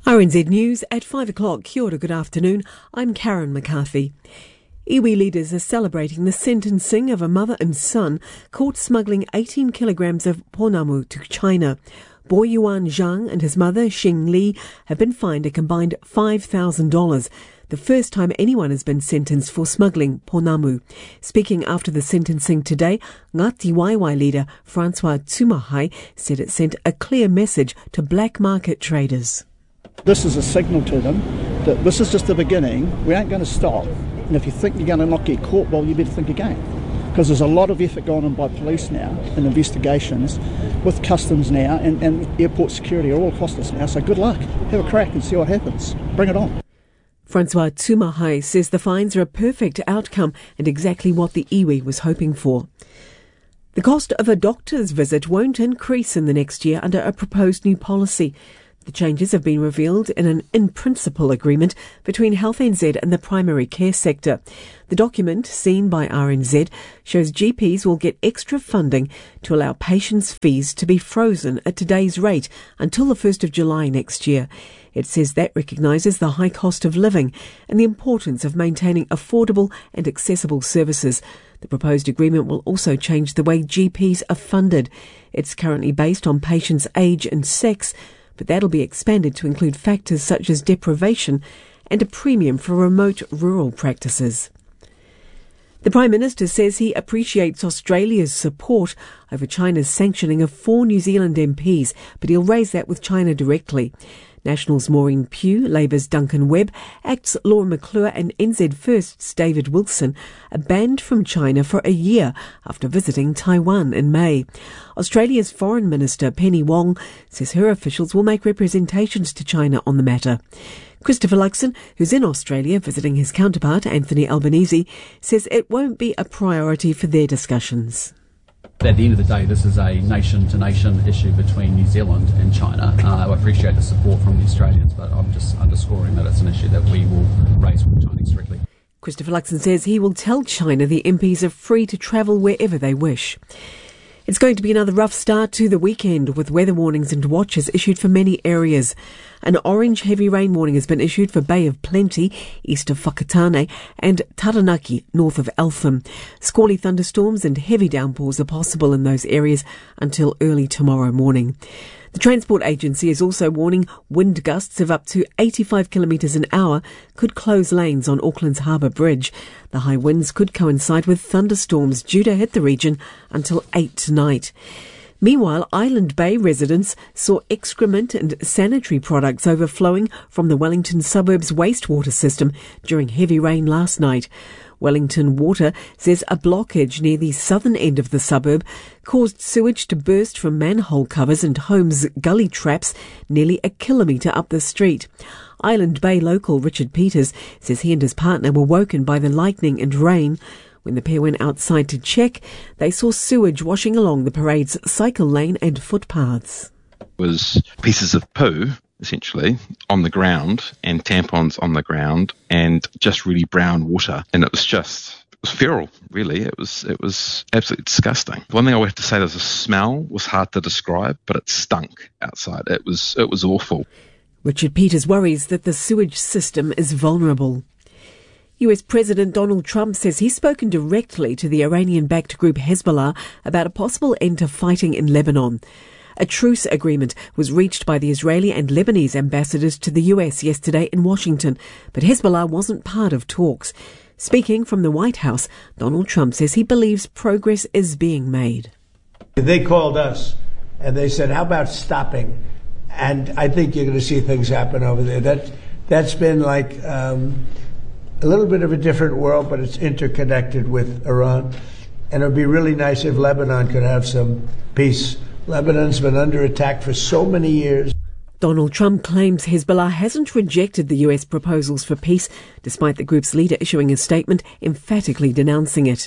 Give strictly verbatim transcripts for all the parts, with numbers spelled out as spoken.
R N Z News at five o'clock. Kia ora, good afternoon. I'm Karen McCarthy. Iwi leaders are celebrating the sentencing of a mother and son caught smuggling eighteen kilograms of pounamu to China. Bo Yuan Zhang and his mother, Xing Li, have been fined a combined five thousand dollars, the first time anyone has been sentenced for smuggling pounamu. Speaking after the sentencing today, Ngati Waewae leader Francois Tūmahai said it sent a clear message to black market traders. This is a signal to them that this is just the beginning. We aren't going to stop. And if you think you're going to not get caught, well, you better think again. Because there's a lot of effort going on by police now and investigations with customs now and, and airport security are all across us now. So good luck. Have a crack and see what happens. Bring it on. Francois Tūmahai says the fines are a perfect outcome and exactly what the iwi was hoping for. The cost of a doctor's visit won't increase in the next year under a proposed new policy. The changes have been revealed in an in-principle agreement between Health N Z and the primary care sector. The document, seen by R N Z, shows G Ps will get extra funding to allow patients' fees to be frozen at today's rate until the first of July next year. It says that recognises the high cost of living and the importance of maintaining affordable and accessible services. The proposed agreement will also change the way G Ps are funded. It's currently based on patients' age and sex, but that'll be expanded to include factors such as deprivation and a premium for remote rural practices. The Prime Minister says he appreciates Australia's support over China's sanctioning of four New Zealand M Ps, but he'll raise that with China directly. Nationals' Maureen Pugh, Labour's Duncan Webb, Act's Laura McClure and N Z First's David Wilson are banned from China for a year after visiting Taiwan in May. Australia's Foreign Minister Penny Wong says her officials will make representations to China on the matter. Christopher Luxon, who's in Australia visiting his counterpart Anthony Albanese, says it won't be a priority for their discussions. At the end of the day, this is a nation-to-nation issue between New Zealand and China. Uh, I appreciate the support from the Australians, but I'm just underscoring that it's an issue that we will raise with the Chinese directly. Christopher Luxon says he will tell China the M Ps are free to travel wherever they wish. It's going to be another rough start to the weekend with weather warnings and watches issued for many areas. An orange heavy rain warning has been issued for Bay of Plenty, east of Whakatane, and Taranaki, north of Eltham. Squally thunderstorms and heavy downpours are possible in those areas until early tomorrow morning. The Transport Agency is also warning wind gusts of up to eighty-five kilometres an hour could close lanes on Auckland's Harbour Bridge. The high winds could coincide with thunderstorms due to hit the region until eight tonight. Meanwhile, Island Bay residents saw excrement and sanitary products overflowing from the Wellington suburb's wastewater system during heavy rain last night. Wellington Water says a blockage near the southern end of the suburb caused sewage to burst from manhole covers and homes' gully traps nearly a kilometre up the street. Island Bay local Richard Peters says he and his partner were woken by the lightning and rain. When the pair went outside to check, they saw sewage washing along the parade's cycle lane and footpaths. It was pieces of poo, essentially, on the ground and tampons on the ground and just really brown water. And it was just, it was feral, really. It was it was absolutely disgusting. One thing I would have to say is the smell was hard to describe, but it stunk outside. It was it was awful. Richard Peters worries that the sewage system is vulnerable. U S President Donald Trump says he's spoken directly to the Iranian-backed group Hezbollah about a possible end to fighting in Lebanon. A truce agreement was reached by the Israeli and Lebanese ambassadors to the U S yesterday in Washington, but Hezbollah wasn't part of talks. Speaking from the White House, Donald Trump says he believes progress is being made. They called us and they said, how about stopping? And I think you're going to see things happen over there. That, that's been like um, a little bit of a different world, but it's interconnected with Iran. And it would be really nice if Lebanon could have some peace. Lebanon's been under attack for so many years. Donald Trump claims Hezbollah hasn't rejected the U S proposals for peace, despite the group's leader issuing a statement emphatically denouncing it.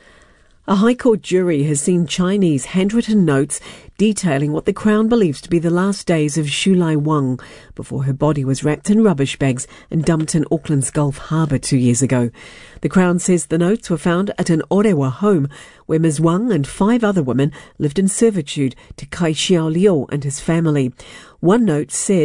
A High Court jury has seen Chinese handwritten notes detailing what the Crown believes to be the last days of Shulai Wang before her body was wrapped in rubbish bags and dumped in Auckland's Gulf Harbour two years ago. The Crown says the notes were found at an Orewa home where Miz Wang and five other women lived in servitude to Kai Xiao Liu and his family. One note said,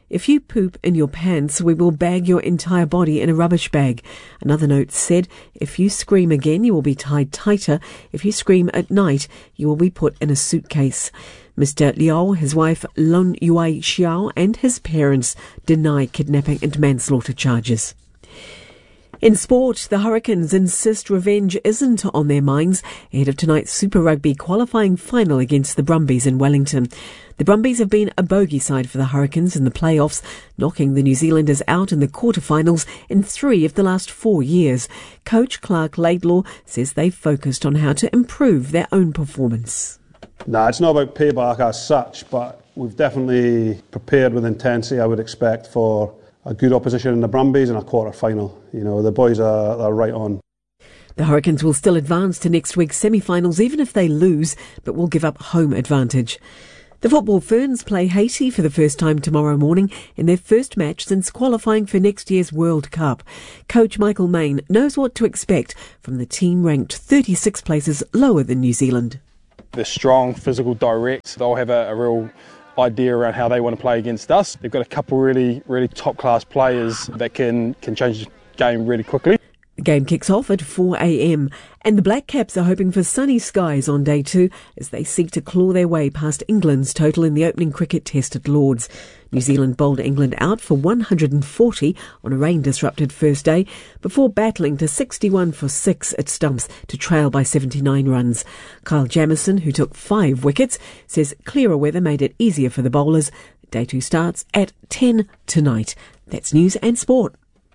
If you poop in your pants, we will bag your entire body in a rubbish bag. Another note said, if you scream again, you will be tied tighter. If you scream at night, you will be put in a suitcase. Mister Liao, his wife Lun Yue Xiao, and his parents deny kidnapping and manslaughter charges. In sport, the Hurricanes insist revenge isn't on their minds ahead of tonight's Super Rugby qualifying final against the Brumbies in Wellington. The Brumbies have been a bogey side for the Hurricanes in the playoffs, knocking the New Zealanders out in the quarterfinals in three of the last four years. Coach Clark Laidlaw says they've focused on how to improve their own performance. No, it's not about payback as such, but we've definitely prepared with intensity, I would expect, for a good opposition in the Brumbies in a quarter final. You know, the boys are, are right on. The Hurricanes will still advance to next week's semi-finals even if they lose, but will give up home advantage. The Football Ferns play Haiti for the first time tomorrow morning in their first match since qualifying for next year's World Cup. Coach Michael Main knows what to expect from the team ranked thirty-six places lower than New Zealand. They're strong, physical, direct. They'll have a, a real idea around how they want to play against us. They've got a couple really, really top-class players that can, can change the game really quickly. The game kicks off at four a.m. and the Black Caps are hoping for sunny skies on day two as they seek to claw their way past England's total in the opening cricket test at Lord's. New Zealand bowled England out for one hundred forty on a rain-disrupted first day before battling to sixty-one for six at stumps to trail by seventy-nine runs. Kyle Jamieson, who took five wickets, says clearer weather made it easier for the bowlers. Day two starts at ten tonight. That's news and sport.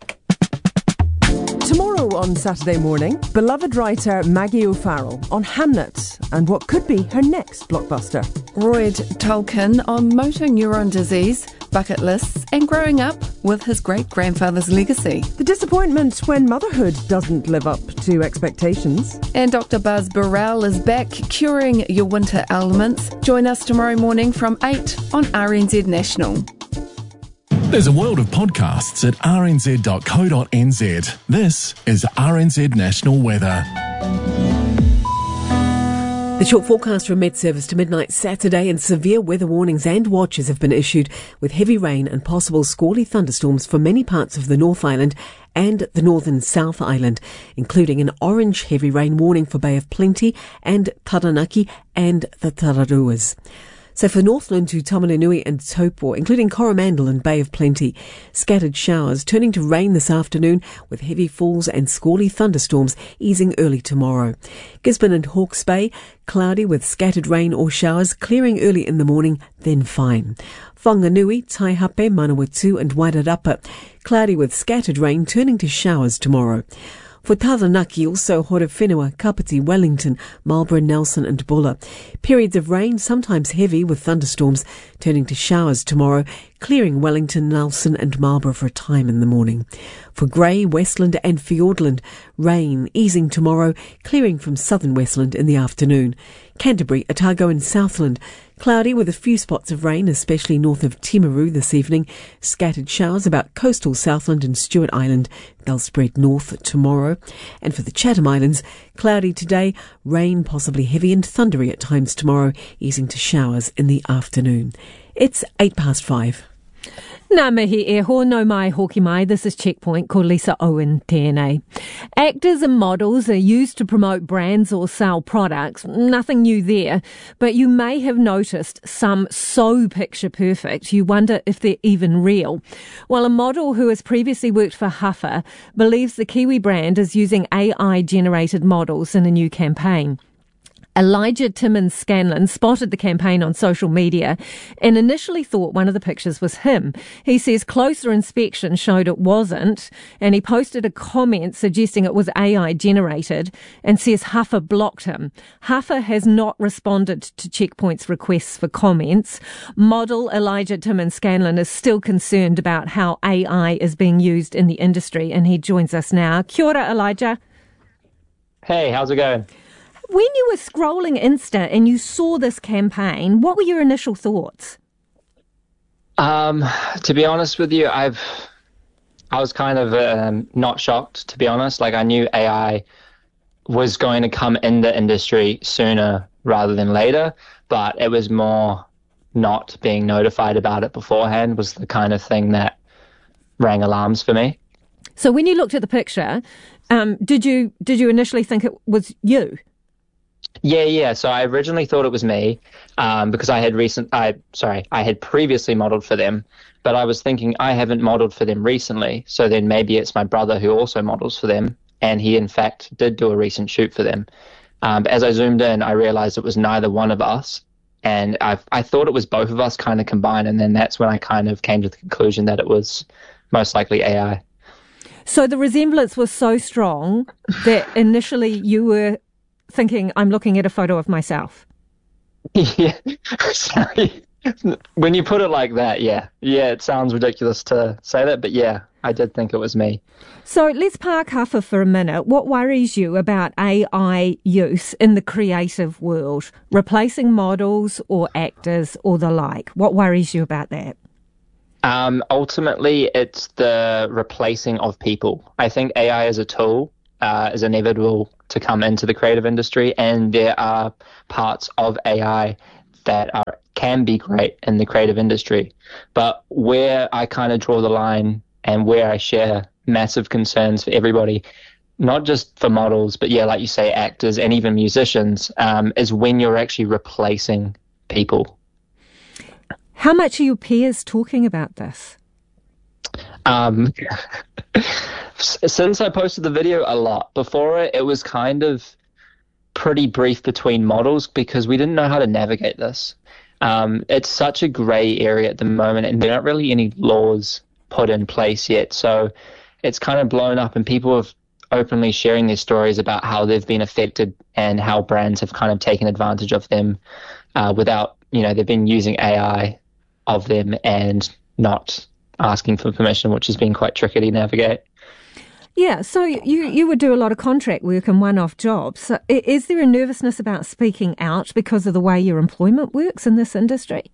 Tomorrow on Saturday morning, beloved writer Maggie O'Farrell on Hamnet and what could be her next blockbuster. Royd Tolkien on motor neuron disease, bucket lists and growing up with his great-grandfather's legacy. The disappointment when motherhood doesn't live up to expectations. And Doctor Buzz Burrell is back curing your winter ailments. Join us tomorrow morning from eight on R N Z National. There's a world of podcasts at r n z dot co dot n z. This is R N Z National Weather. The short forecast from Met Service to midnight Saturday and severe weather warnings and watches have been issued with heavy rain and possible squally thunderstorms for many parts of the North Island and the northern South Island, including an orange heavy rain warning for Bay of Plenty and Taranaki and the Tararuas. So for Northland to Taumarunui and Taupo, including Coromandel and Bay of Plenty, scattered showers turning to rain this afternoon with heavy falls and squally thunderstorms easing early tomorrow. Gisborne and Hawke's Bay, cloudy with scattered rain or showers, clearing early in the morning, then fine. Whanganui, Taihape, Manawatu and Wairarapa, cloudy with scattered rain turning to showers tomorrow. For Taranaki, also Horowhenua, Kapiti, Wellington, Marlborough, Nelson and Buller. Periods of rain, sometimes heavy with thunderstorms, turning to showers tomorrow, clearing Wellington, Nelson and Marlborough for a time in the morning. For Grey, Westland and Fiordland, rain easing tomorrow, clearing from southern Westland in the afternoon. Canterbury, Otago and Southland, cloudy with a few spots of rain, especially north of Timaru this evening. Scattered showers about coastal Southland and Stewart Island. They'll spread north tomorrow. And for the Chatham Islands, cloudy today, rain possibly heavy and thundery at times tomorrow, easing to showers in the afternoon. It's eight past five. Nā mihi e ho no mai hoki mai. This is Checkpoint, ko Lisa Owen tēnei. Actors and models are used to promote brands or sell products. Nothing new there. But you may have noticed some so picture perfect you wonder if they're even real. Well, a model who has previously worked for Huffer believes the Kiwi brand is using A I-generated models in a new campaign. Elijah Timmins Scanlon spotted the campaign on social media and initially thought one of the pictures was him. He says closer inspection showed it wasn't, and he posted a comment suggesting it was A I generated and says Huffer blocked him. Huffer has not responded to Checkpoint's requests for comments. Model Elijah Timmins Scanlon is still concerned about how A I is being used in the industry, and he joins us now. Kia ora, Elijah. Hey, how's it going? When you were scrolling Insta and you saw this campaign, what were your initial thoughts? Um, to be honest with you, I've, I was kind of um, not shocked, to be honest. Like, I knew A I was going to come in the industry sooner rather than later, but it was more not being notified about it beforehand was the kind of thing that rang alarms for me. So when you looked at the picture, um, did you did you initially think it was you? Yeah, yeah. So I originally thought it was me um, because I had recent, I sorry, I had previously modelled for them, but I was thinking I haven't modelled for them recently, so then maybe it's my brother who also models for them, and he in fact did do a recent shoot for them. Um, but as I zoomed in, I realised it was neither one of us, and I I thought it was both of us kind of combined, and then that's when I kind of came to the conclusion that it was most likely A I. So the resemblance was so strong that initially you were thinking, I'm looking at a photo of myself. Yeah, sorry. When you put it like that, yeah. Yeah, it sounds ridiculous to say that, but yeah, I did think it was me. So let's park Huffer for a minute. What worries you about A I use in the creative world? Replacing models or actors or the like? What worries you about that? Um, ultimately, it's the replacing of people. I think A I as a tool uh, is inevitable to come into the creative industry, and there are parts of A I that are can be great in the creative industry. But where I kind of draw the line and where I share massive concerns for everybody, not just for models, but yeah, like you say, actors and even musicians, um, is when you're actually replacing people. How much are your peers talking about this? Um, since I posted the video, a lot. Before it, it was kind of pretty brief between models because we didn't know how to navigate this. Um, it's such a grey area at the moment, and there aren't really any laws put in place yet. So it's kind of blown up, and people have openly sharing their stories about how they've been affected and how brands have kind of taken advantage of them uh, without, you know, they've been using A I of them and not asking for permission, which has been quite tricky to navigate. Yeah, so you, you would do a lot of contract work and one-off jobs. So is there a nervousness about speaking out because of the way your employment works in this industry?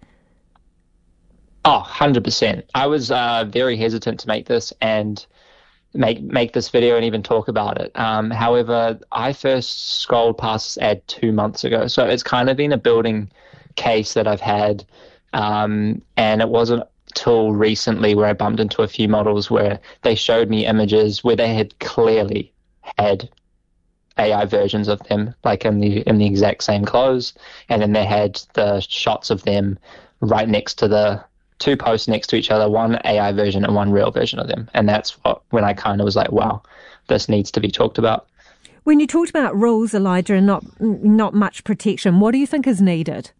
Oh, one hundred percent. I was uh, very hesitant to make this and make make this video and even talk about it. Um, however, I first scrolled past this ad two months ago, so it's kind of been a building case that I've had. Um, and it wasn't till recently where I bumped into a few models where they showed me images where they had clearly had A I versions of them, like in the in the exact same clothes, and then they had the shots of them right next to the two posts next to each other, one A I version and one real version of them. And that's what when I kind of was like, wow, this needs to be talked about. When you talked about rules, Elijah, and not not much protection, what do you think is needed?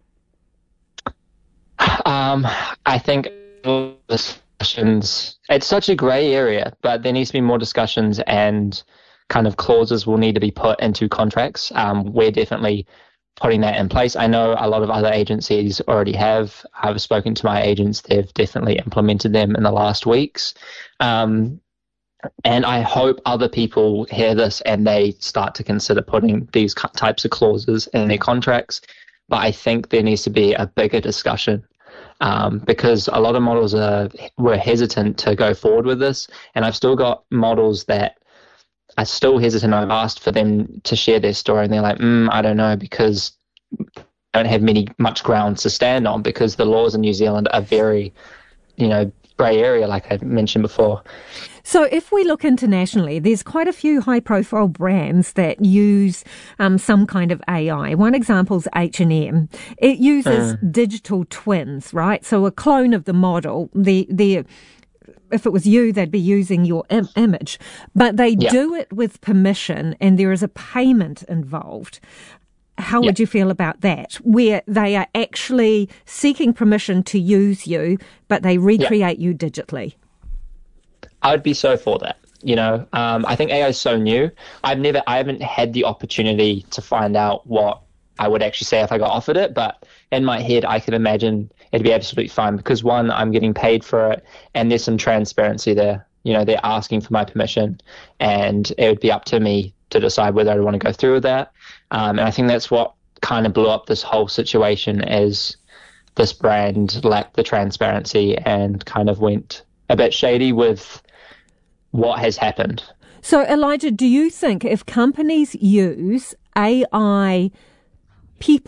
Um, I think discussions, it's such a grey area, but there needs to be more discussions and kind of clauses will need to be put into contracts. Um, we're definitely putting that in place. I know a lot of other agencies already have. I've spoken to my agents. They've definitely implemented them in the last weeks. Um, and I hope other people hear this and they start to consider putting these types of clauses in their contracts. But I think there needs to be a bigger discussion um, because a lot of models are, were hesitant to go forward with this. And I've still got models that are still hesitant. I've asked for them to share their story and they're like, mm, I don't know, because I don't have many much grounds to stand on because the laws in New Zealand are very, you know, grey area, like I mentioned before. So if we look internationally, there's quite a few high-profile brands that use um, some kind of A I. One example is H and M. It uses uh. digital twins, right? So a clone of the model. The the if it was you, they'd be using your im- image. But they yeah. do it with permission, and there is a payment involved. How yeah. would you feel about that? Where they are actually seeking permission to use you, but they recreate yeah. you digitally. I'd be so for that. You know, um, I think A I is so new. I've never, I haven't had the opportunity to find out what I would actually say if I got offered it. But in my head, I could imagine it'd be absolutely fine because one, I'm getting paid for it, and there's some transparency there. You know, they're asking for my permission, and it would be up to me to decide whether I want to go through with that. Um, and I think that's what kind of blew up this whole situation, is this brand lacked the transparency and kind of went a bit shady with what has happened. So, Elijah, do you think if companies use A I people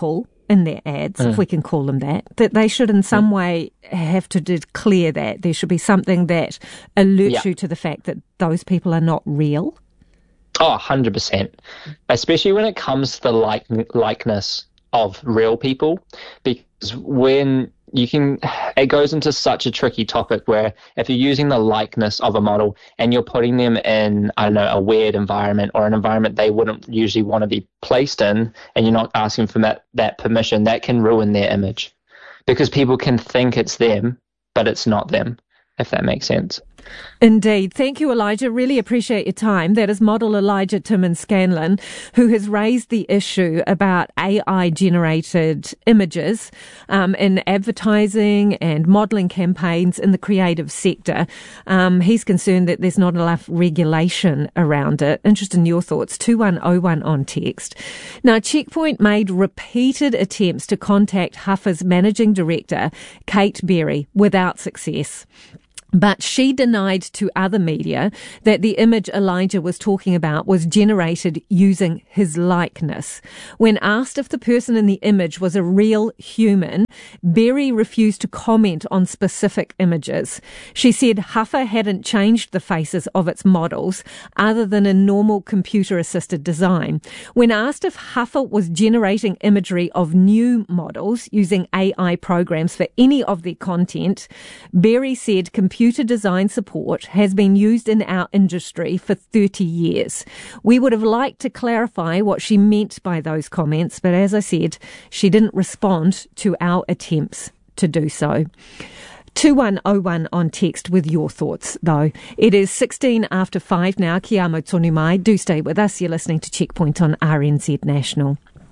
in their ads, mm. if we can call them that, that they should in some way have to declare that. There should be something that alerts yeah. you to the fact that those people are not real. Oh, one hundred percent. Especially when it comes to the like, likeness of real people. Because when you can, it goes into such a tricky topic where if you're using the likeness of a model and you're putting them in, I don't know, a weird environment or an environment they wouldn't usually want to be placed in, and you're not asking for that, that permission, that can ruin their image. Because people can think it's them, but it's not them, if that makes sense. Indeed. Thank you, Elijah. Really appreciate your time. That is model Elijah Timmins-Scanlon, who has raised the issue about A I-generated images um, in advertising and modelling campaigns in the creative sector. Um, he's concerned that there's not enough regulation around it. Interested in your thoughts. two one oh one on text. Now, Checkpoint made repeated attempts to contact Huffa's managing director, Kate Berry, without success. But she denied to other media that the image Elijah was talking about was generated using his likeness. When asked if the person in the image was a real human, Berry refused to comment on specific images. She said Huffa hadn't changed the faces of its models other than in normal computer-assisted design. When asked if Huffa was generating imagery of new models using A I programs for any of their content, Berry said computer Computer design support has been used in our industry for thirty years. We would have liked to clarify what she meant by those comments, but as I said, she didn't respond to our attempts to do so. two one oh one on text with your thoughts, though. It is sixteen after five now. Kia amo tonu mai. Do stay with us. You're listening to Checkpoint on R N Z National.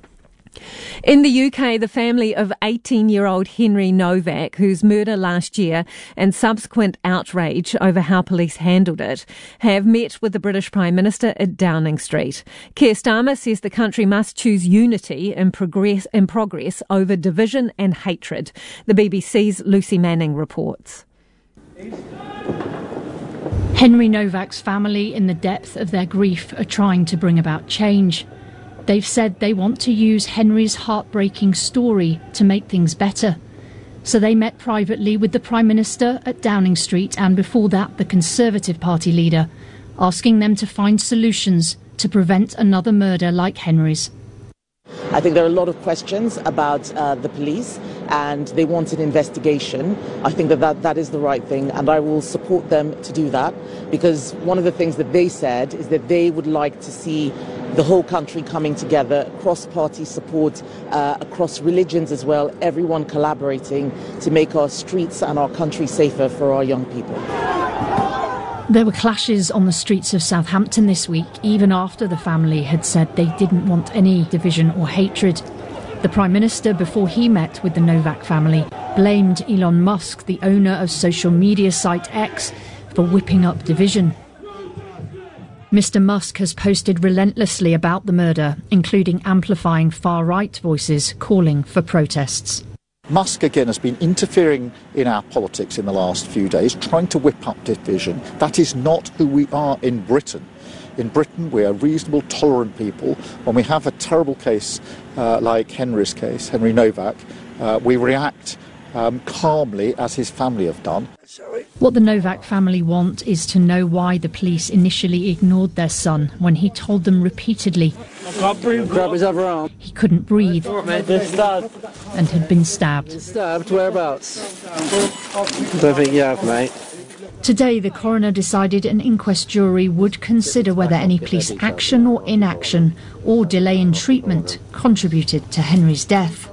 In the U K, the family of eighteen-year-old Henry Novak, whose murder last year and subsequent outrage over how police handled it, have met with the British Prime Minister at Downing Street. Keir Starmer says the country must choose unity in progress, in progress over division and hatred. The B B C's Lucy Manning reports. Henry Novak's family, in the depth of their grief, are trying to bring about change. They've said they want to use Henry's heartbreaking story to make things better. So they met privately with the Prime Minister at Downing Street and before that the Conservative Party leader, asking them to find solutions to prevent another murder like Henry's. I think there are a lot of questions about uh, the police and they want an investigation. I think that, that that is the right thing and I will support them to do that because one of the things that they said is that they would like to see the whole country coming together, cross-party support, uh, across religions as well, everyone collaborating to make our streets and our country safer for our young people. There were clashes on the streets of Southampton this week, even after the family had said they didn't want any division or hatred. The Prime Minister, before he met with the Novak family, blamed Elon Musk, the owner of social media site X, for whipping up division. Mister Musk has posted relentlessly about the murder, including amplifying far-right voices calling for protests. Musk, again, has been interfering in our politics in the last few days, trying to whip up division. That is not who we are in Britain. In Britain, we are reasonable, tolerant people. When we have a terrible case uh, like Henry's case, Henry Novak, uh, we react um, calmly, as his family have done. What the Novak family want is to know why the police initially ignored their son when he told them repeatedly Grab his other arm. he couldn't breathe and had been stabbed. Stabbed? Whereabouts? Don't think you have, mate. Today, the coroner decided an inquest jury would consider whether any police action or inaction or delay in treatment contributed to Henry's death.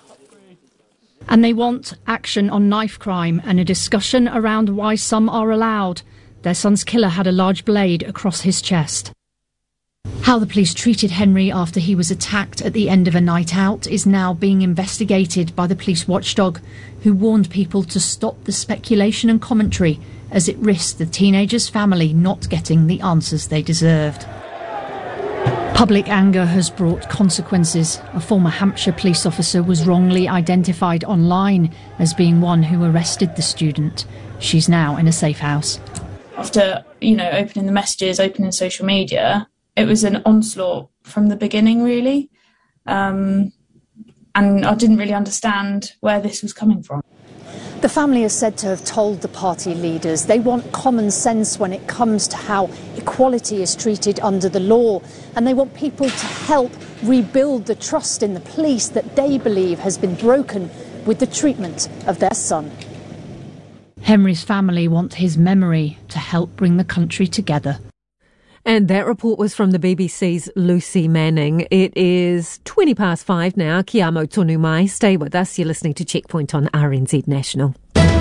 And they want action on knife crime and a discussion around why some are allowed. Their son's killer had a large blade across his chest. How the police treated Henry after he was attacked at the end of a night out is now being investigated by the police watchdog, who warned people to stop the speculation and commentary as it risked the teenager's family not getting the answers they deserved. Public anger has brought consequences. A former Hampshire police officer was wrongly identified online as being one who arrested the student. She's now in a safe house. After, you know, opening the messages, opening social media, it was an onslaught from the beginning, really. Um, and I didn't really understand where this was coming from. The family is said to have told the party leaders they want common sense when it comes to how equality is treated under the law, and they want people to help rebuild the trust in the police that they believe has been broken with the treatment of their son. Henry's family want his memory to help bring the country together. And that report was from the B B C's Lucy Manning. It is twenty past five now. Kia amo tonu mai. Stay with us. You're listening to Checkpoint on R N Z National.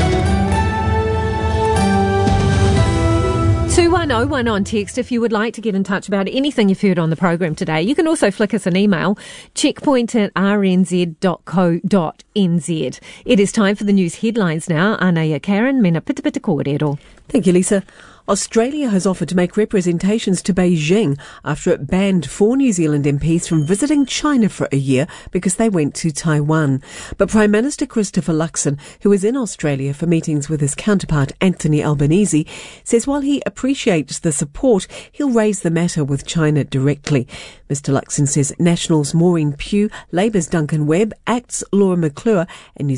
two one oh one on text if you would like to get in touch about anything you've heard on the program today. You can also flick us an email, checkpoint at r n z dot co dot n z. It is time for the news headlines now. Anaya Karen, mena pita pita kōrero. Thank you, Lisa. Australia has offered to make representations to Beijing after it banned four New Zealand M Ps from visiting China for a year because they went to Taiwan. But Prime Minister Christopher Luxon, who is in Australia for meetings with his counterpart Anthony Albanese, says while he appreciates the support, he'll raise the matter with China directly. Mister Luxon says Nationals' Maureen Pugh, Labour's Duncan Webb, Act's Laura McClure and New